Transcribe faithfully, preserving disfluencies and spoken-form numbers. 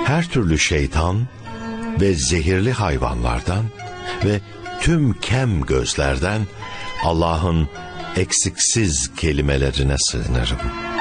her türlü şeytan ve zehirli hayvanlardan ve tüm kem gözlerden Allah'ın eksiksiz kelimelerine sığınırım.